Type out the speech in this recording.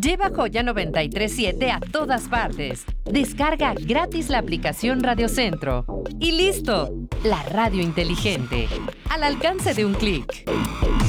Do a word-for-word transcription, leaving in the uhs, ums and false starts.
Lleva Joya noventa y tres punto siete a todas partes. Descarga gratis la aplicación Radio Centro. Y listo, la radio inteligente, al alcance de un clic.